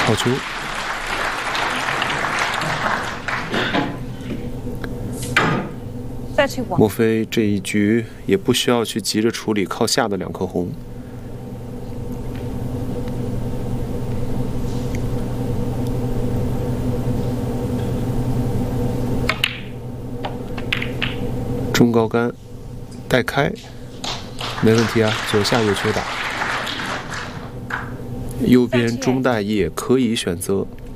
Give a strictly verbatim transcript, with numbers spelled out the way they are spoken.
好球！ 再去玩。 莫非这一局也不需要去急着处理靠下的两颗红？中高杆带开，没问题啊，左下有球打。右边中带也可以选择。